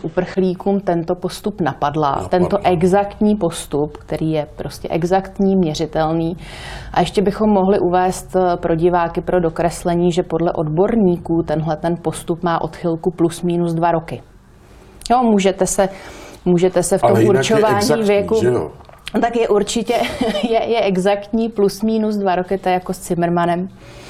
uprchlíkům tento postup napadla. Tento exaktní postup, který je prostě exaktní, měřitelný. A ještě bychom mohli uvést pro diváky pro dokreslení, že podle odborníků tenhle ten postup má odchylku plus minus 2 roky. Jo, můžete se v tom určování věku... Tak je určitě je exaktní plus minus 2 roky, to je jako s Zimmermannem.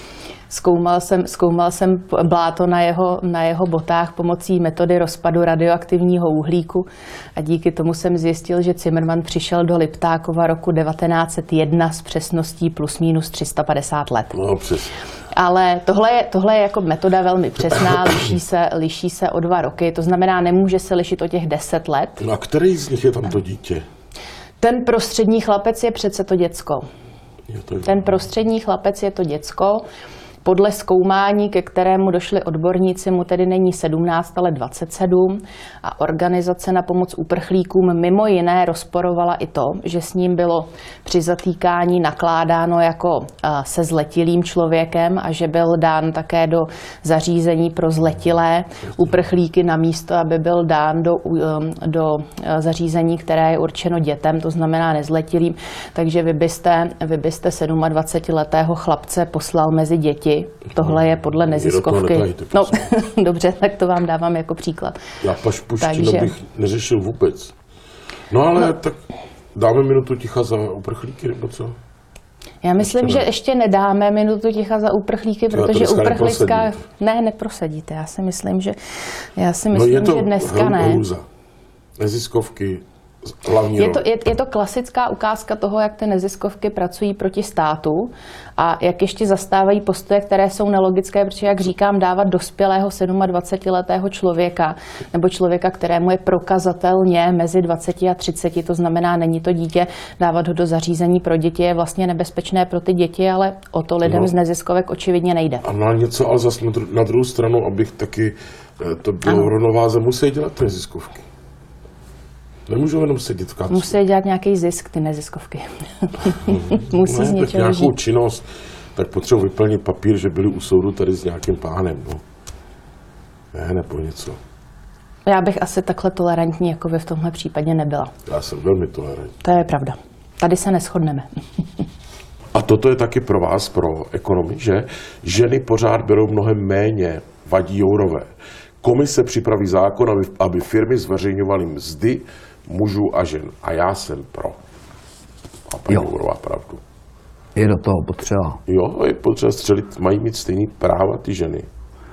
Zkoumal jsem bláto na jeho botách pomocí metody rozpadu radioaktivního uhlíku a díky tomu jsem zjistil, že Zimmermann přišel do Liptákova roku 1901 s přesností plus minus 350 let. No, přesně. Ale tohle je jako metoda velmi přesná, liší se o 2 roky, to znamená, nemůže se lišit o těch 10 let. No a který z nich je tam to dítě? Ten prostřední chlapec je přece to děcko. Ten prostřední chlapec je to děcko. Podle zkoumání, ke kterému došli odborníci, mu tedy není 17, ale 27 a organizace na pomoc uprchlíkům mimo jiné rozporovala i to, že s ním bylo při zatýkání nakládáno jako se zletilým člověkem a že byl dán také do zařízení pro zletilé uprchlíky namísto, aby byl dán do zařízení, které je určeno dětem, to znamená nezletilým. Takže vy byste 27letého chlapce poslal mezi děti. Tohle je podle neziskovky. No, dobře, tak to vám dávám jako příklad. Já pašpuštinu bych neřešil vůbec. No ale tak dáme minutu ticha za uprchlíky, nebo co? Já myslím, že ještě nedáme minutu ticha za uprchlíky, protože uprchlická... Ne, neprosadíte. Já si myslím, že dneska ne. Hrůza. Neziskovky. Je to klasická ukázka toho, jak ty neziskovky pracují proti státu a jak ještě zastávají postoje, které jsou nelogické, protože, jak říkám, dávat dospělého 27letého člověka nebo člověka, kterému je prokazatelně mezi 20 a 30, to znamená, není to dítě, dávat ho do zařízení pro děti je vlastně nebezpečné pro ty děti, ale o to lidem z neziskovek očividně nejde. A na něco, ale zase na druhou stranu, abych taky to bylo rovnováze, musí dělat ty neziskovky. Nemůžou jenom sedět v kapsu. Musí dělat nějaký zisk, ty neziskovky. Musí z něčeho nějakou žít. činnost, tak potřebuji vyplnit papír, že byli u soudu tady s nějakým pánem. No. Ne, nebo něco. Já bych asi takhle tolerantní, jako vy v tomhle případě nebyla. Já jsem velmi tolerantní. To je pravda. Tady se neshodneme. A toto je taky pro vás, pro ekonomy, že ženy pořád berou mnohem méně, vadí Jourové. Komise připraví zákon, aby firmy zveřejňovaly mzdy mužů a žen. A já jsem pro. A paní Jourová pravdu. Je do toho potřeba. Jo, je potřeba střelit, mají mít stejný práva ty ženy.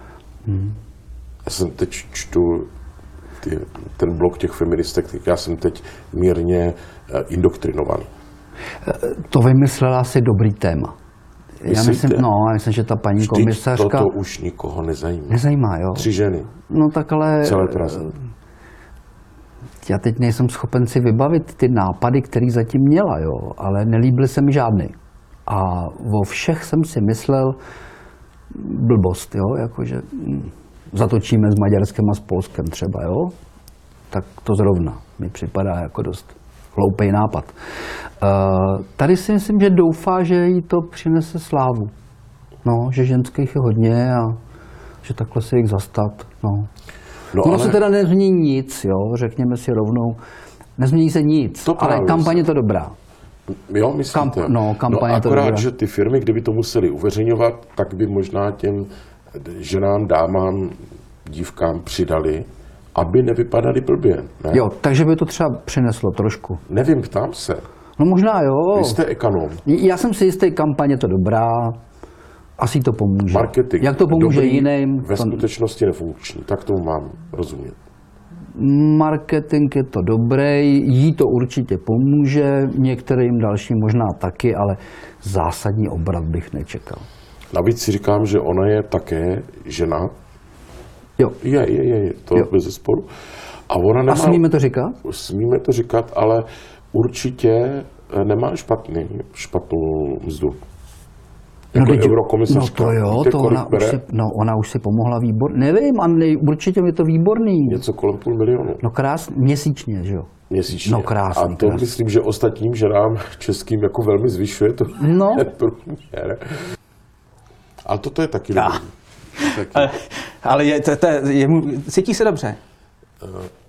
Já jsem teď čtu ten blok těch feministek, tak já jsem teď mírně indoktrinovaný. To vymyslela si dobrý téma. Já myslím, že ta paní komisařka... Toto už nikoho nezajímá. Nezajímá, jo. 3 ženy. No tak ale... Celé Praze. Já teď nejsem schopen si vybavit ty nápady, které zatím měla, jo, ale nelíbily se mi žádný. A o všech jsem si myslel blbost, jo, jakože zatočíme s Maďarskem a s Polskem třeba, jo. Tak to zrovna mi připadá jako dost hloupej nápad. Tady si myslím, že doufá, že jí to přinese slávu. No, že ženských je hodně a že takhle se jich zastat. No se teda nezmění nic, jo, řekněme si rovnou. Nezmění se nic, ale kampaň je to dobrá. Jo, myslíte? Kampaň je to dobrá. Akorát, že ty firmy, kdyby to museli uveřejňovat, tak by možná těm ženám, dámám, dívkám přidali, aby nevypadaly blbě. Ne? Jo, takže by to třeba přineslo trošku. Nevím, ptám se. No možná jo. Vy jste ekonom. Já jsem si jistý, kampaň je to dobrá. Asi to pomůže. Marketing. Jak to pomůže jiným? Ve skutečnosti nefunkční. Tak tomu mám rozumět. Marketing je to dobrý, jí to určitě pomůže, některým dalším možná taky, ale zásadní obrat bych nečekal. Navíc si říkám, že ona je také žena. Jo. Je. To bez zesporu. A ona nemá... A smíme to říkat? Smíme to říkat, ale určitě nemá špatnou mzdu. Jako eurokomisařka. No to jo, víte, to ona už si pomohla výborně. Nevím, určitě je to výborný. Něco kolem 500 000. No krásně, měsíčně, že jo? Měsíčně. No krásný. A to myslím, že ostatním ženám českým jako velmi zvyšuje to. No. Ale toto je taky dobrý. Ale cítí se dobře?